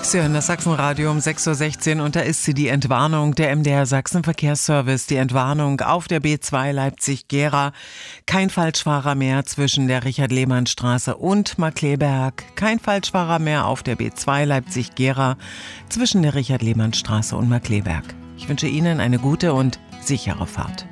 Sie hören das Sachsenradio um 6.16 Uhr und da ist sie, die Entwarnung der MDR Sachsen Verkehrsservice. Die Entwarnung auf der B2 Leipzig-Gera. Kein Falschfahrer mehr zwischen der Richard-Lehmann-Straße und Markkleeberg. Kein Falschfahrer mehr auf der B2 Leipzig-Gera zwischen der Richard-Lehmann-Straße und Markkleeberg. Ich wünsche Ihnen eine gute und sichere Fahrt.